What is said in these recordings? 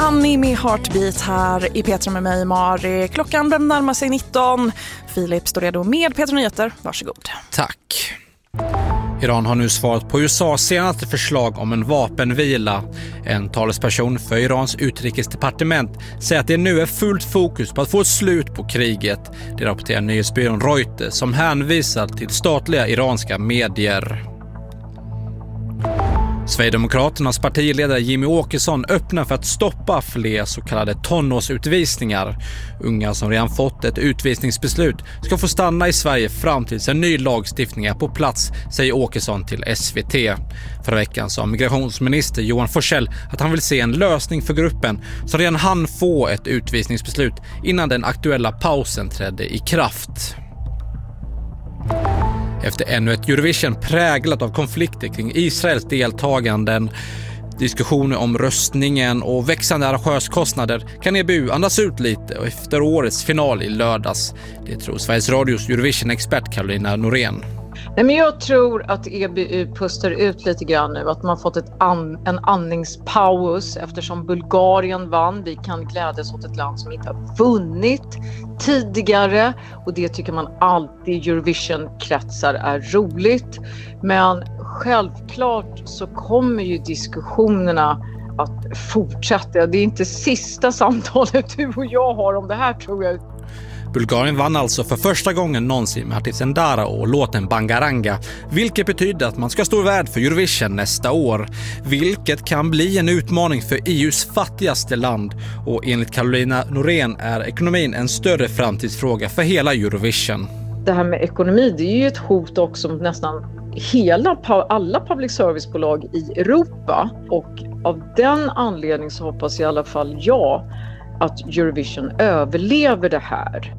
Annie med Heartbeat här i Petra med mig, Mari. Klockan börjar närma sig 19. Filip står redo med Petra Nyheter. Varsågod. Tack. Iran har nu svarat på USAs senaste förslag om en vapenvila. En talesperson för Irans utrikesdepartement säger att det nu är fullt fokus på att få ett slut på kriget. Det rapporterar nyhetsbyrån Reuters som hänvisar till statliga iranska medier. Sverigedemokraternas partiledare Jimmy Åkesson öppnar för att stoppa fler så kallade tonårsutvisningar. Unga som redan fått ett utvisningsbeslut ska få stanna i Sverige fram tills en ny lagstiftning är på plats, säger Åkesson till SVT. Förra veckan sa migrationsminister Johan Forssell att han vill se en lösning för gruppen som redan hann få ett utvisningsbeslut innan den aktuella pausen trädde i kraft. Efter ännu ett Eurovision präglat av konflikter kring Israels deltaganden, diskussioner om röstningen och växande arrangörskostnader kan EBU andas ut lite och efter årets final i lördags. Det tror Sveriges Radios Eurovision-expert Carolina Norén. Nej, men jag tror att EBU pustar ut lite grann nu, att man fått en andningspaus eftersom Bulgarien vann. Vi kan glädjas åt ett land som inte har vunnit tidigare och det tycker man alltid i Eurovision-kretsar är roligt. Men självklart så kommer ju diskussionerna att fortsätta. Det är inte sista samtalet du och jag har om det här, tror jag. Bulgarien vann alltså för första gången någonsin med artisten Dara och låten Bangaranga, vilket betyder att man ska stå värd för Eurovision nästa år, vilket kan bli en utmaning för EUs fattigaste land. Och enligt Carolina Norén är ekonomin en större framtidsfråga för hela Eurovision. Det här med ekonomi, det är ju ett hot också mot nästan alla public servicebolag i Europa, och av den anledningen så hoppas i alla fall jag att Eurovision överlever det här.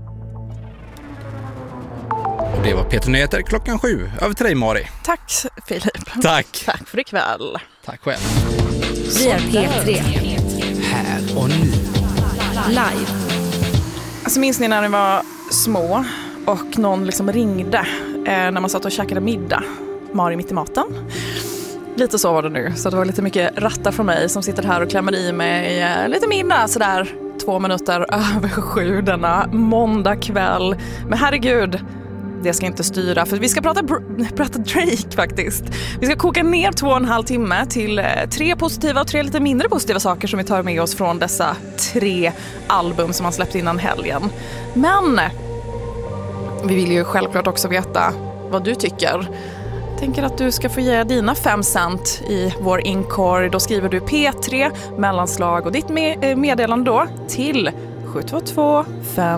Och det var Petra Nyheter klockan 7. Över till dig, Mari. Tack, Filip. Tack. Tack för ikväll. Tack själv. Vi är P3. Här och nu. Live. Alltså, minns ni när ni var små och någon liksom ringde när man satt och käkade middag? Mari mitt i maten. Lite så var det nu. Så det var lite mycket rattar från mig som sitter här och klämmer i mig lite middag sådär 2 minuter över 7 denna måndag kväll. Men herregud, det ska inte styra, för vi ska prata Drake faktiskt. Vi ska koka ner 2,5 timme till 3 positiva och 3 lite mindre positiva saker som vi tar med oss från dessa 3 album som han släppte innan helgen. Men vi vill ju självklart också veta vad du tycker. Tänker att du ska få ge dina 5 cent i vår inkorg. Då skriver du P3 mellanslag och ditt meddelande då till 722 5